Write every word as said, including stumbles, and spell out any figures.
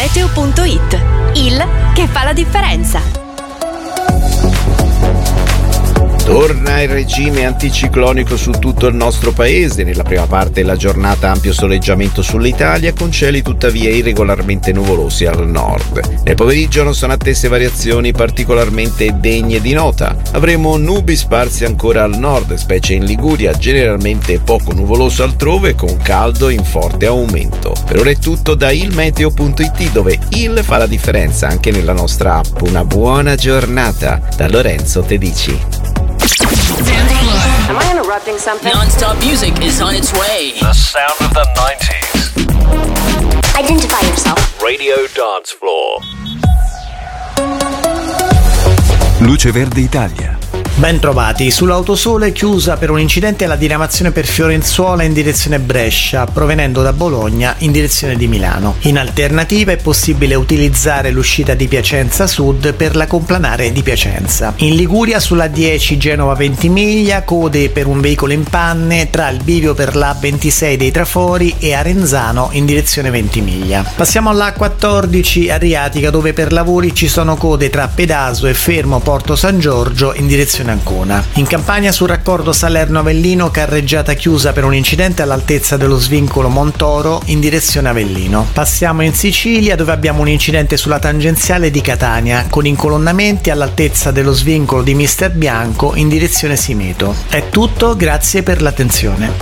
meteo punto it. Il che fa la differenza. Torna il regime anticiclonico su tutto il nostro paese. Nella prima parte della giornata ampio soleggiamento sull'Italia, con cieli tuttavia irregolarmente nuvolosi al nord. Nel pomeriggio non sono attese variazioni particolarmente degne di nota. Avremo nubi sparse ancora al nord, specie in Liguria, generalmente poco nuvoloso altrove, con caldo in forte aumento. Per ora è tutto da il meteo punto it, dove il fa la differenza anche nella nostra app. Una buona giornata da Lorenzo Tedici. Am I interrupting something? Non-stop music is on its way. The sound of the nineties. Identify yourself. Radio Dance Floor. Luce Verde Italia. Ben trovati. Sull'autosole chiusa per un incidente la diramazione per Fiorenzuola in direzione Brescia, provenendo da Bologna in direzione di Milano. In alternativa è possibile utilizzare l'uscita di Piacenza Sud per la complanare di Piacenza. In Liguria sulla dieci Genova Ventimiglia, code per un veicolo in panne tra il bivio per la ventisei dei Trafori e Arenzano in direzione Ventimiglia. Passiamo alla quattordici Adriatica, dove per lavori ci sono code tra Pedaso e Fermo Porto San Giorgio in direzione Ancona. In Campania sul raccordo Salerno-Avellino, carreggiata chiusa per un incidente all'altezza dello svincolo Montoro in direzione Avellino. Passiamo in Sicilia, dove abbiamo un incidente sulla tangenziale di Catania con incolonnamenti all'altezza dello svincolo di Mister Bianco in direzione Simeto. È tutto, grazie per l'attenzione.